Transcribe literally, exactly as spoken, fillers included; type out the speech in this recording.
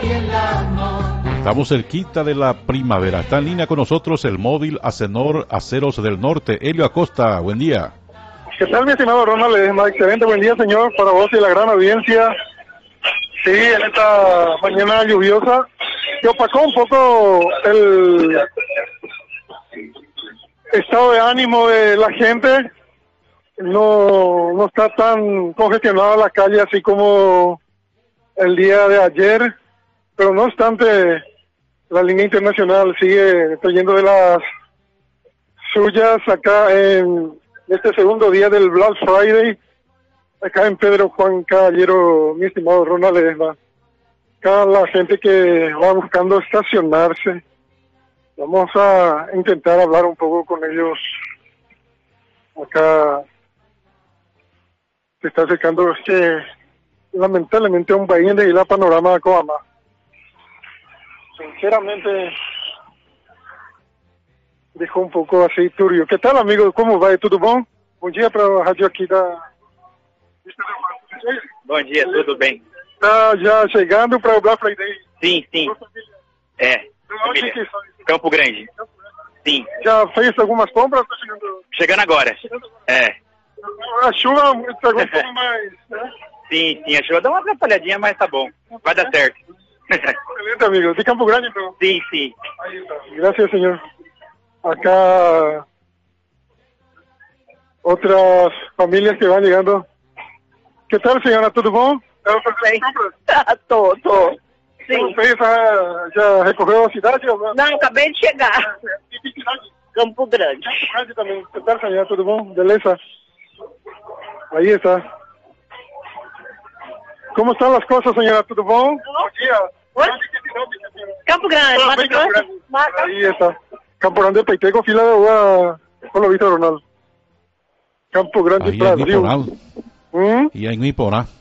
Estamos cerquita de la primavera. Está en línea con nosotros el móvil Acenor Aceros del Norte. Elio Acosta, buen día. ¿Qué tal, mi estimado Ronald? Excelente, buen día, señor, para vos y la gran audiencia. Sí, en esta mañana lluviosa, que opacó un poco el estado de ánimo de la gente. No, no está tan congestionada la calle así como el día de ayer, pero no obstante, la línea internacional sigue trayendo de las suyas acá en este segundo día del Black Friday, acá en Pedro Juan Caballero, mi estimado Ronald Ledesma. Acá la gente que va buscando estacionarse, vamos a intentar hablar un poco con ellos. Acá se está acercando este, lamentablemente, un bahía de la panorama de Coama. Sinceramente, dejó un pouco assim turbio. Que tal, amigo? Como vai? Tudo bom? Bom dia para a rádio aqui da... Bom dia, tudo bem? Tá já chegando para o Black Friday? Sim, sim. É. Família. Campo Grande. Sim. Já fez algumas compras? Tá chegando... Chegando agora. É. A chuva pegou um pouco mais, né? Sim, sim. A chuva dá uma atrapalhadinha, mas tá bom. Vai dar certo. Excelente, amigo. De Campo Grande, então? Sim, sim. Aí está. Gracias, señor. Acá otras familias que van llegando. ¿Qué tal, señora? ¿Tudo bom? Tá, tô, tô. Sim. Você já, já recorreu à cidade? Ou não? Não, acabei de chegar. E que cidade? Campo Grande. Campo Grande também. ¿Qué tal, señora? ¿Tudo bom? Beleza. Ahí está. ¿Cómo están las cosas, señora? ¿Tudo bom? Bom dia. Oi? Campo Grande, Ah, Mato bem, Campo Grosso. Grande. Mato- Ahí está. Campo Grande, Peiteco, fila de agua, con lo visto, Ronald. Campo Grande, Ahí en Brasil. Iporá. ¿Mm? Y en Iporá.